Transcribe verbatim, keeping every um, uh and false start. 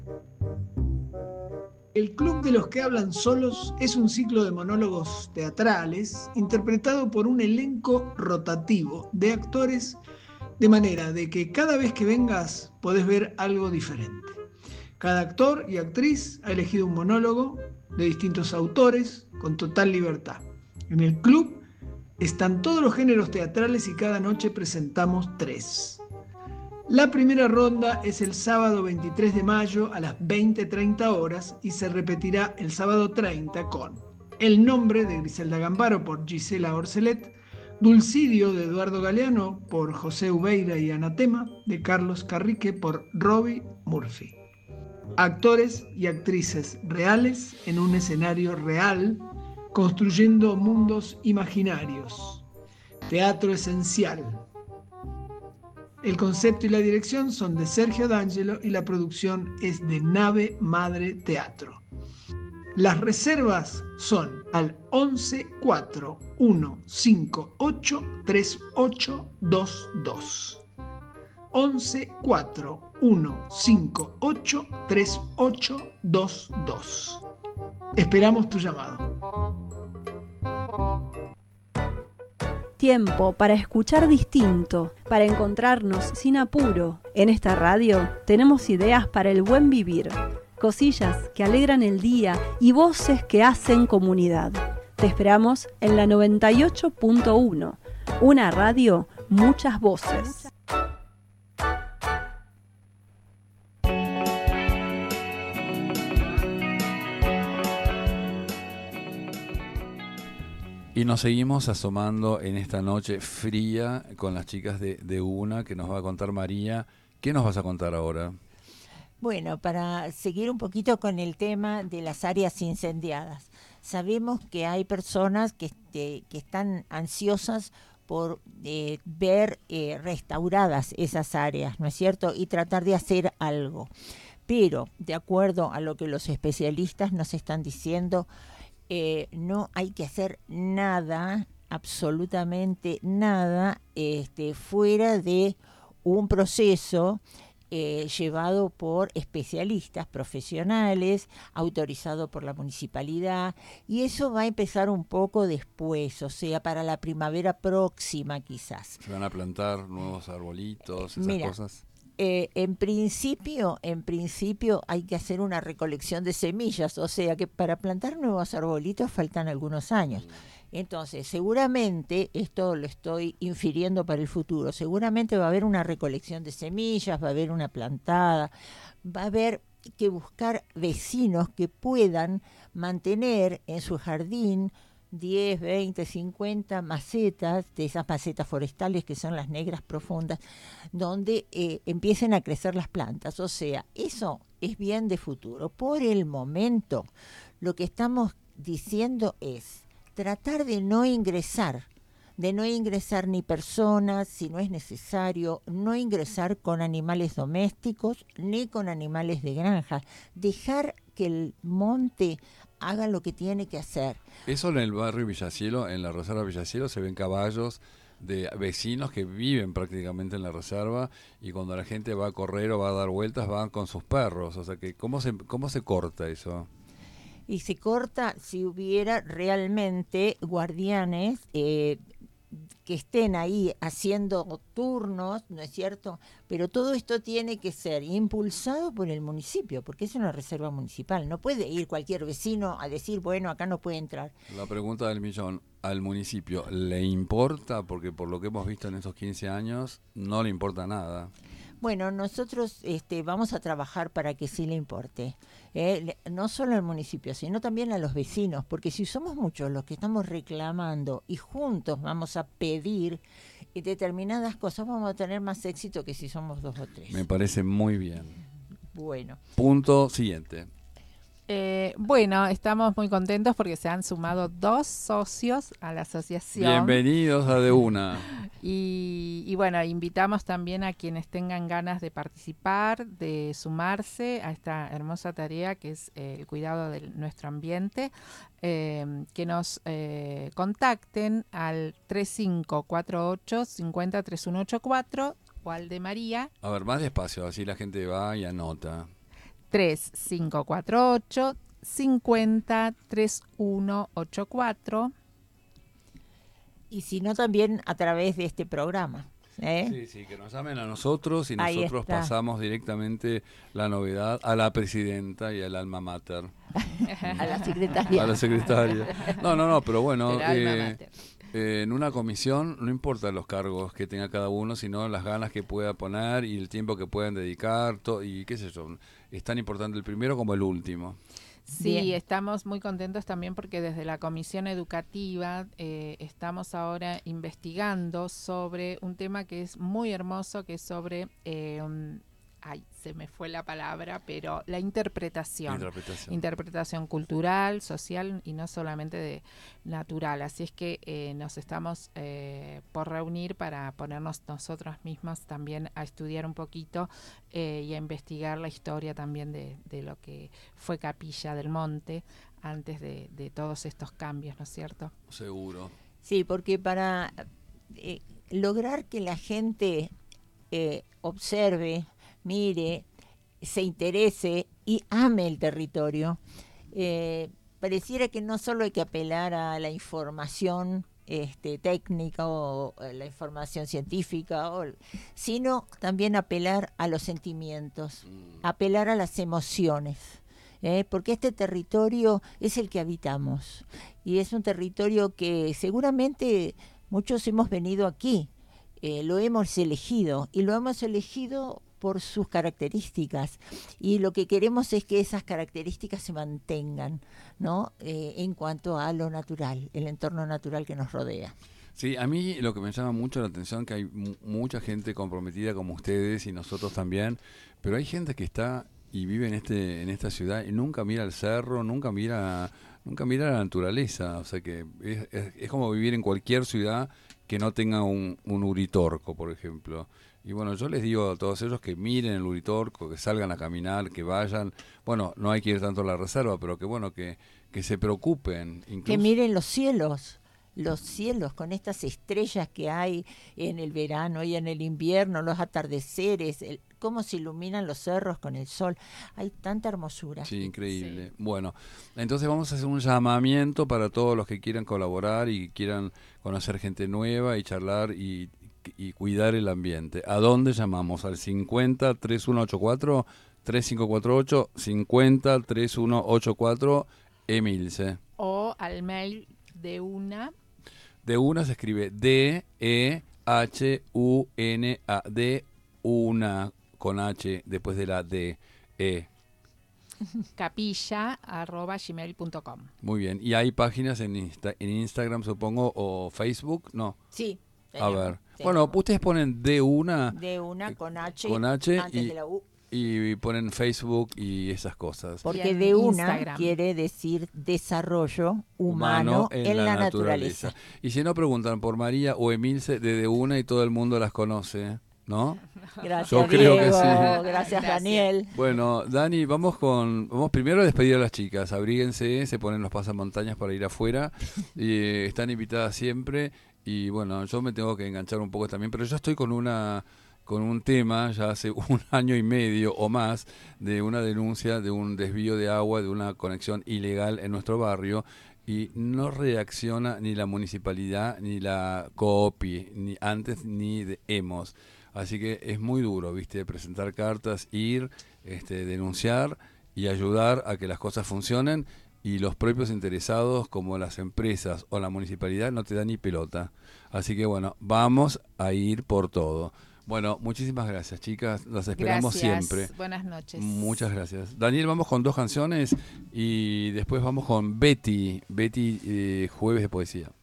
El Club de los que hablan solos es un ciclo de monólogos teatrales interpretado por un elenco rotativo de actores, de manera de que cada vez que vengas podés ver algo diferente. Cada actor y actriz ha elegido un monólogo de distintos autores con total libertad. En el club están todos los géneros teatrales y cada noche presentamos tres. La primera ronda es el sábado veintitrés de mayo a las veinte treinta horas y se repetirá el sábado treinta con El nombre de Griselda Gambaro por Gisela Orcelet, Dulcidio de Eduardo Galeano por José Ubeira y Anatema de Carlos Carrique por Robbie Murphy. Actores y actrices reales en un escenario real, construyendo mundos imaginarios. Teatro esencial. El concepto y la dirección son de Sergio D'Angelo y la producción es de Nave Madre Teatro. Las reservas son al once cuatro uno cinco ocho tres ocho dos dos. once cuatro uno cinco ocho tres ocho dos dos. Esperamos tu llamado. Tiempo para escuchar distinto, para encontrarnos sin apuro. En esta radio tenemos ideas para el buen vivir, cosillas que alegran el día y voces que hacen comunidad. Te esperamos en la noventa y ocho punto uno, una radio, muchas voces. Y nos seguimos asomando en esta noche fría con las chicas de, de UNA, que nos va a contar María. ¿Qué nos vas a contar ahora? Bueno, para seguir un poquito con el tema de las áreas incendiadas. Sabemos que hay personas que, este, que están ansiosas por eh, ver eh, restauradas esas áreas, ¿no es cierto? Y tratar de hacer algo. Pero, de acuerdo a lo que los especialistas nos están diciendo, Eh, no hay que hacer nada, absolutamente nada, este, fuera de un proceso eh, llevado por especialistas profesionales, autorizado por la municipalidad, y eso va a empezar un poco después, o sea, para la primavera próxima quizás. ¿Se van a plantar nuevos arbolitos, esas Mira, cosas? Eh, en principio, en principio hay que hacer una recolección de semillas, o sea que para plantar nuevos arbolitos faltan algunos años. Entonces, seguramente, esto lo estoy infiriendo para el futuro, seguramente va a haber una recolección de semillas, va a haber una plantada, va a haber que buscar vecinos que puedan mantener en su jardín diez, veinte, cincuenta macetas, de esas macetas forestales que son las negras profundas, donde eh, empiecen a crecer las plantas. O sea, eso es bien de futuro. Por el momento, lo que estamos diciendo es tratar de no ingresar, de no ingresar ni personas, si no es necesario, no ingresar con animales domésticos ni con animales de granja, dejar que el monte haga lo que tiene que hacer. Eso en el barrio Villacielo, en la reserva Villacielo, se ven caballos de vecinos que viven prácticamente en la reserva y cuando la gente va a correr o va a dar vueltas van con sus perros. O sea que, ¿cómo se, cómo se corta eso? Y se corta si hubiera realmente guardianes eh, que estén ahí haciendo turnos, ¿no es cierto? Pero todo esto tiene que ser impulsado por el municipio, porque es una reserva municipal. No puede ir cualquier vecino a decir, bueno, acá no puede entrar. La pregunta del millón, ¿al municipio le importa? Porque por lo que hemos visto en estos quince años, no le importa nada. Bueno, nosotros este, vamos a trabajar para que sí le importe, eh, no solo al municipio, sino también a los vecinos, porque si somos muchos los que estamos reclamando y juntos vamos a pedir determinadas cosas, vamos a tener más éxito que si somos dos o tres. Me parece muy bien. Bueno. Punto siguiente. Eh, bueno, estamos muy contentos porque se han sumado dos socios a la asociación. Bienvenidos a De Una. Y, y bueno, invitamos también a quienes tengan ganas de participar, de sumarse a esta hermosa tarea que es eh, el cuidado de nuestro ambiente, eh, que nos eh, contacten al tres cinco cuatro ocho cinco cero tres uno ocho cuatro o al de María. A ver, más despacio, así la gente va y anota. tres cinco cuatro ocho, cincuenta, treinta y uno ochenta y cuatro. Y si no, también a través de este programa. ¿eh? Sí, sí, que nos llamen a nosotros y Ahí nosotros está. pasamos directamente la novedad a la presidenta y al alma mater. A la secretaria. A la secretaria. No, no, no, pero bueno, Del alma eh, mater. eh, en una comisión no importa los cargos que tenga cada uno, sino las ganas que pueda poner y el tiempo que puedan dedicar, to- y qué sé yo, es tan importante el primero como el último. Sí, Bien. estamos muy contentos también porque desde la Comisión Educativa eh, estamos ahora investigando sobre un tema que es muy hermoso, que es sobre, eh, um, ay, se me fue la palabra, pero la interpretación. Interpretación. Interpretación cultural, social y no solamente de natural. Así es que eh, nos estamos eh, por reunir para ponernos nosotros mismos también a estudiar un poquito eh, y a investigar la historia también de, de lo que fue Capilla del Monte antes de, de todos estos cambios, ¿no es cierto? Seguro. Sí, porque para eh, lograr que la gente eh, observe, mire, se interese y ame el territorio, eh, pareciera que no solo hay que apelar a la información este, técnica o a la información científica, o, sino también apelar a los sentimientos, apelar a las emociones. ¿eh? Porque este territorio es el que habitamos y es un territorio que seguramente muchos hemos venido aquí, eh, lo hemos elegido y lo hemos elegido por sus características y lo que queremos es que esas características se mantengan, ¿no? Eh, en cuanto a lo natural, el entorno natural que nos rodea. Sí, a mí lo que me llama mucho la atención que hay mu- mucha gente comprometida como ustedes y nosotros también, pero hay gente que está y vive en este en esta ciudad y nunca mira el cerro, nunca mira nunca mira la naturaleza, o sea que es, es, es como vivir en cualquier ciudad que no tenga un, un Uritorco, por ejemplo. Y bueno, yo les digo a todos ellos que miren el Uritorco, que salgan a caminar, que vayan. Bueno, no hay que ir tanto a la reserva, pero que bueno, que, que se preocupen. Incluso, Que miren los cielos, los cielos con estas estrellas que hay en el verano y en el invierno, los atardeceres, el, cómo se iluminan los cerros con el sol. Hay tanta hermosura. Sí, increíble. Sí. Bueno, entonces vamos a hacer un llamamiento para todos los que quieran colaborar y quieran conocer gente nueva y charlar y, y cuidar el ambiente. ¿A dónde llamamos? Al cincuenta, treinta y uno ochenta y cuatro, treinta y cinco cuarenta y ocho, cincuenta, treinta y uno ochenta y cuatro, Emilce. O al mail de una. De una se escribe D E H U N A, de una con H después de la D, E. capilla arroba gmail punto com. Muy bien. ¿Y hay páginas en, Insta- en Instagram, supongo, o Facebook? No. Sí. A tenemos, ver. tenemos. Bueno, ustedes ponen de una De una con H, con H antes y- de la U. y ponen Facebook y esas cosas. Porque en de una Instagram. quiere decir desarrollo humano, en, la, naturaleza. Y si no, preguntan por María o Emilce de De Una y todo el mundo las conoce, ¿no? Gracias, Yo creo que Diego. sí. Gracias, Gracias. Daniel. Bueno, Dani, vamos con vamos primero a despedir a las chicas. Abríguense, se ponen los pasamontañas para ir afuera. Y, eh, están invitadas siempre. Y bueno, yo me tengo que enganchar un poco también, pero yo estoy con una con un tema ya hace un año y medio o más de una denuncia de un desvío de agua, de una conexión ilegal en nuestro barrio. Y no reacciona ni la municipalidad, ni la COOPI, ni antes ni de hemos. Así que es muy duro, ¿viste? Presentar cartas, ir, este, denunciar y ayudar a que las cosas funcionen. Y los propios interesados, como las empresas o la municipalidad, no te dan ni pelota. Así que bueno, vamos a ir por todo. Bueno, muchísimas gracias, chicas. Las esperamos Gracias. siempre. Buenas noches. Muchas gracias. Daniel, vamos con dos canciones y después vamos con Betty, Betty, eh, Jueves de Poesía.